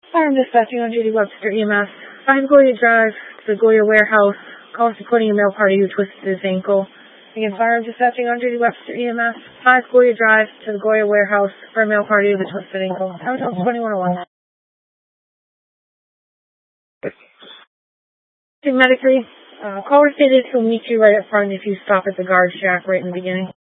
Farm dispatching on Judy Webster EMS. 5 Goya Drive to the Goya warehouse. Call reporting a male party who twisted his ankle. Again, firearm dispatching on Judy Webster EMS. 5 Goya Drive to the Goya warehouse for a male party with a twisted ankle. Hotel 2101. Medically, caller stated he'll meet you right up front if you stop at the guard shack right in the beginning.